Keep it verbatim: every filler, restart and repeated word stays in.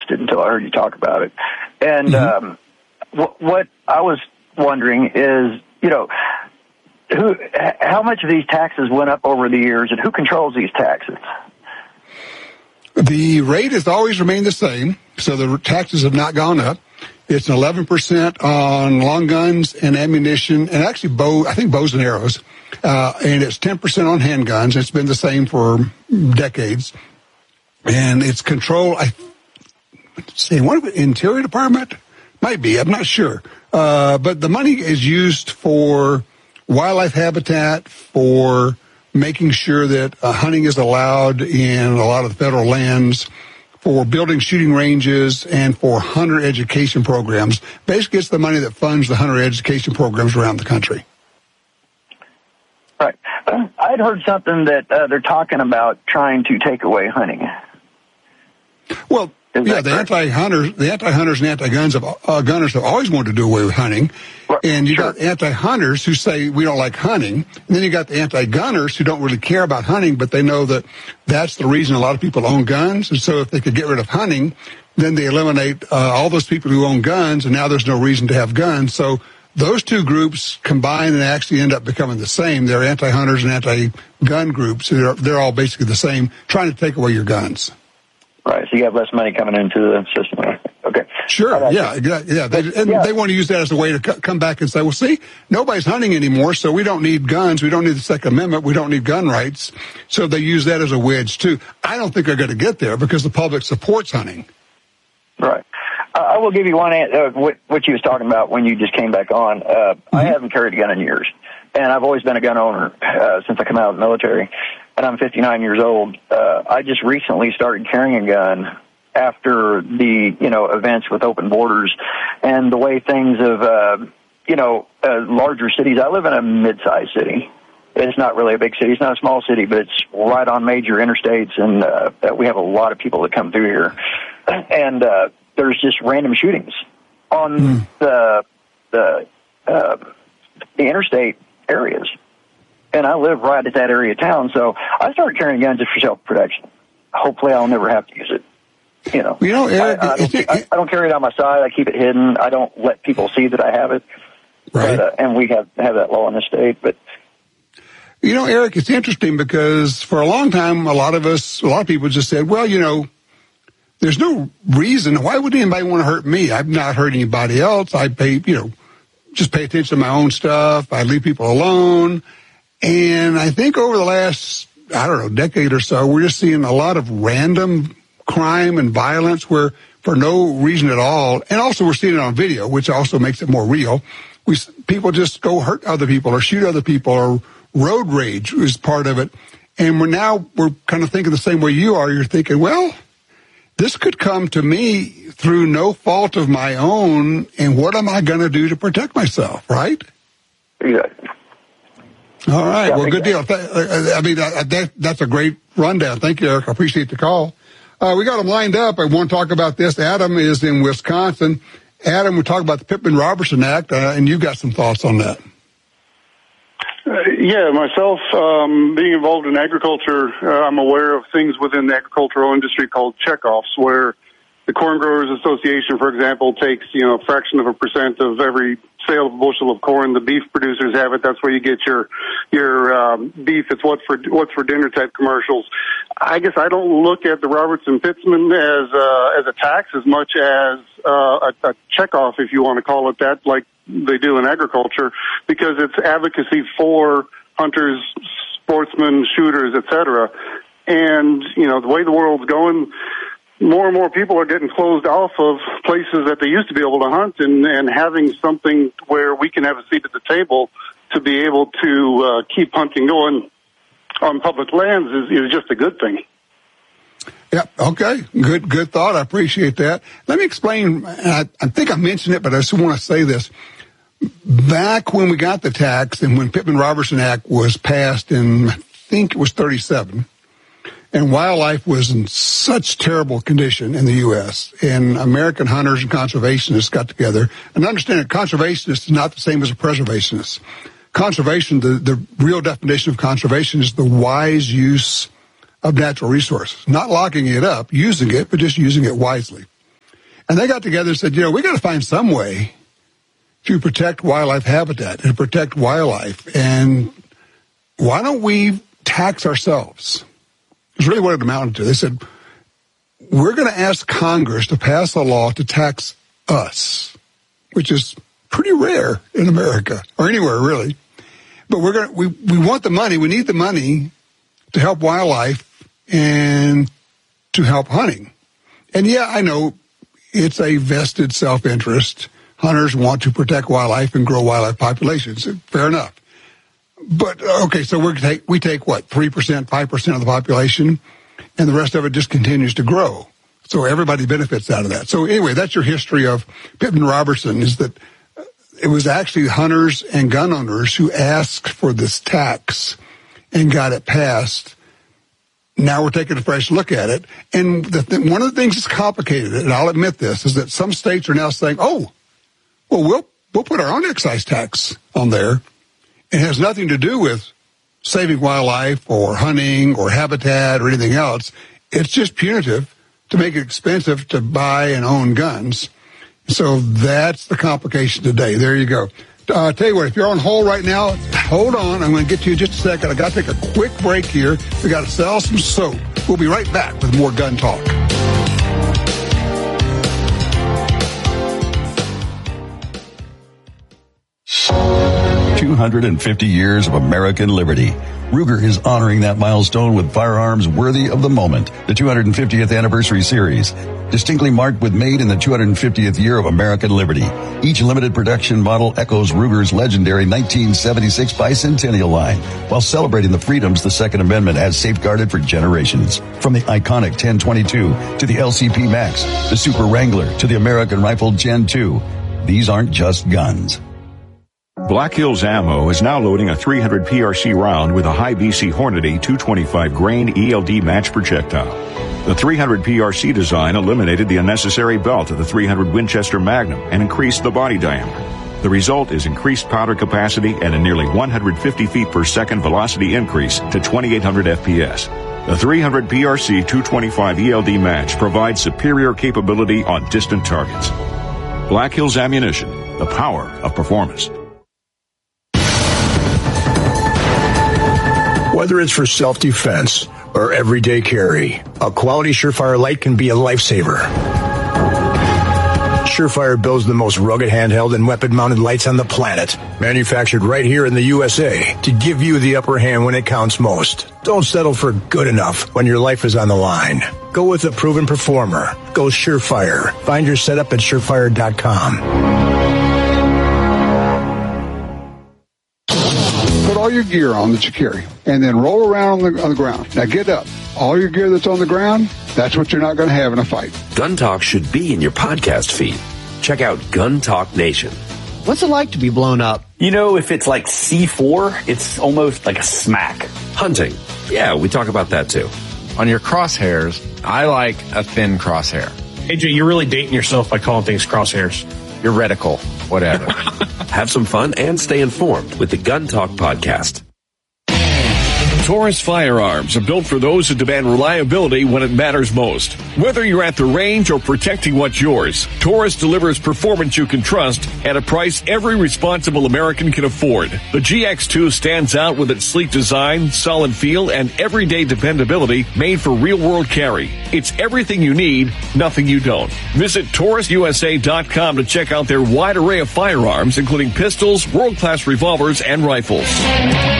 interested until I heard you talk about it. And Mm-hmm. um, wh- what I was wondering is, you know, who, h- how much of these taxes went up over the years, and who controls these taxes? The rate has always remained the same, so the taxes have not gone up. It's an eleven percent on long guns and ammunition, and actually bow, I think bows and arrows, uh, and it's ten percent on handguns. It's been the same for decades. And it's controlled, I say, what, Interior Department? Might be, I'm not sure. Uh, but the money is used for wildlife habitat, for making sure that uh, hunting is allowed in a lot of the federal lands, for building shooting ranges, and for hunter education programs. Basically, it's the money that funds the hunter education programs around the country. Right. I'd heard something that uh, they're talking about trying to take away hunting. Well, Is yeah, that the correct? anti-hunters, the anti-hunters and anti-guns have, uh, gunners have always wanted to do away with hunting. Right, And you sure. got anti-hunters who say we don't like hunting. And then you got the anti-gunners who don't really care about hunting, but they know that that's the reason a lot of people own guns. And so if they could get rid of hunting, then they eliminate uh, all those people who own guns, and now there's no reason to have guns. So those two groups combine and actually end up becoming the same. They're anti-hunters and anti-gun groups. They're, they're all basically the same, trying to take away your guns. Right, so you have less money coming into the system. Okay. Sure, All right. yeah, exactly, yeah. They, and Yeah. they want to use that as a way to c- come back and say, well, see, nobody's hunting anymore, so we don't need guns. We don't need the Second Amendment. We don't need gun rights. So they use that as a wedge, too. I don't think they're going to get there because the public supports hunting. Right. Uh, I will give you one, an- uh, what, what you was talking about when you just came back on. Uh, Mm-hmm. I haven't carried a gun in years, and I've always been a gun owner uh, since I come out of the military, and I'm fifty-nine years old. Uh, I just recently started carrying a gun after the, you know, events with open borders and the way things have, uh, you know, uh, larger cities. I live in a mid-sized city. It's not really a big city. It's not a small city, but it's right on major interstates, and uh, we have a lot of people that come through here. And uh, there's just random shootings on Mm. the the uh, the interstate areas. And I live right at that area of town, so I started carrying guns just for self-protection. Hopefully I'll never have to use it. You know, You know, Eric, I, I, don't, it- I, I don't carry it on my side. I keep it hidden. I don't let people see that I have it. Right. But, uh, and we have have that law in the state. But You know, Eric, it's interesting because for a long time, a lot of us, a lot of people just said, well, you know, there's no reason. Why would anybody want to hurt me? I've not hurt anybody else. I pay, you know, just pay attention to my own stuff. I leave people alone. And I think over the last, I don't know, decade or so, we're just seeing a lot of random crime and violence where for no reason at all. And also we're seeing it on video, which also makes it more real. We, people just go hurt other people or shoot other people, or road rage is part of it. And we're now, we're kind of thinking the same way you are. You're thinking, well, this could come to me through no fault of my own, and what am I going to do to protect myself, right? yeah, All right. Yeah, Well, good deal. exactly. Th- uh, I mean, uh, that, that's a great rundown. Thank you, Eric. I appreciate the call. Uh, we got them lined up. I want to talk about this. Adam is in Wisconsin. Adam, we talk about the Pittman-Robertson Act, uh, and you've got some thoughts on that. Uh, yeah, myself, um, being involved in agriculture, uh, I'm aware of things within the agricultural industry called checkoffs, where the Corn Growers Association, for example, takes, you know, a fraction of a percent of every sale of a bushel of corn. The beef producers have it. That's where you get your your um, beef. It's what for what's for dinner type commercials. I guess I don't look at the Robertson Pittman as uh, as a tax as much as uh, a, a checkoff, if you want to call it that, like they do in agriculture, because it's advocacy for hunters, sportsmen, shooters, et cetera. And you know, the way the world's going, more and more people are getting closed off of places that they used to be able to hunt, and, and having something where we can have a seat at the table to be able to uh, keep hunting going on public lands is, is just a good thing. Yep. Okay. Good, good thought. I appreciate that. Let me explain. I, I think I mentioned it, but I just want to say this. Back when we got the tax and when Pittman-Robertson Act was passed in, I think it was thirty-seven, and wildlife was in such terrible condition in the U S, and American hunters and conservationists got together. And understand that conservationist is not the same as a preservationist. Conservation, the, the real definition of conservation is the wise use of natural resources. Not locking it up, using it, but just using it wisely. And they got together and said, you know, we got to find some way to protect wildlife habitat and protect wildlife. And why don't we tax ourselves? It's really what it amounted to. They said, we're going to ask Congress to pass a law to tax us, which is pretty rare in America or anywhere really. But we're going to, we, we want the money. We need the money to help wildlife and to help hunting. And yeah, I know it's a vested self-interest. Hunters want to protect wildlife and grow wildlife populations. Fair enough. But, okay, so we take, we take what, three percent, five percent of the population, and the rest of it just continues to grow. So everybody benefits out of that. So anyway, that's your history of Pittman Robertson, is that it was actually hunters and gun owners who asked for this tax and got it passed. Now we're taking a fresh look at it. And the th- one of the things that's complicated, and I'll admit this, is that some states are now saying, oh, well, we'll, we'll put our own excise tax on there. It has nothing to do with saving wildlife or hunting or habitat or anything else. It's just punitive to make it expensive to buy and own guns. So that's the complication today. There you go. Uh, tell you what, if you're on hold right now, hold on. I'm going to get to you in just a second. I got to take a quick break here. We got to sell some soap. We'll be right back with more Gun Talk. two hundred fifty years of American liberty. Ruger is honoring that milestone with firearms worthy of the moment. The two hundred fiftieth Anniversary Series, distinctly marked with made in the two hundred fiftieth year of American liberty. Each limited production model echoes Ruger's legendary nineteen seventy-six bicentennial line, while celebrating the freedoms the Second Amendment has safeguarded for generations. From the iconic ten twenty-two to the L C P Max, the Super Wrangler to the American Rifle Gen two. These aren't just guns. Black Hills Ammo is now loading a three hundred P R C round with a high B C Hornady two twenty-five grain E L D match projectile. The three hundred P R C design eliminated the unnecessary belt of the three hundred Winchester Magnum and increased the body diameter. The result is increased powder capacity and a nearly one hundred fifty feet per second velocity increase to twenty-eight hundred F P S. The three hundred P R C two twenty-five E L D match provides superior capability on distant targets. Black Hills Ammunition, the power of performance. Whether it's for self-defense or everyday carry, a quality Surefire light can be a lifesaver. Surefire builds the most rugged handheld and weapon-mounted lights on the planet, manufactured right here in the U S A to give you the upper hand when it counts most. Don't settle for good enough when your life is on the line. Go with a proven performer. Go Surefire. Find your setup at surefire dot com. All your gear on that you carry, and then roll around on the, on the ground. Now get up. All your gear that's on the ground, that's what you're not going to have in a fight. Gun Talk should be in your podcast feed. Check out Gun Talk Nation. What's it like to be blown up? You know, if it's like C four, it's almost like a smack. Hunting. Yeah, we talk about that too. On your crosshairs, I like a thin crosshair. A J, you're really dating yourself by calling things crosshairs. Your reticle, whatever. Have some fun and stay informed with the Gun Talk podcast. Taurus firearms are built for those who demand reliability when it matters most. Whether you're at the range or protecting what's yours, Taurus delivers performance you can trust at a price every responsible American can afford. The G X two stands out with its sleek design, solid feel, and everyday dependability made for real-world carry. It's everything you need, nothing you don't. Visit Taurus U S A dot com to check out their wide array of firearms, including pistols, world-class revolvers, and rifles.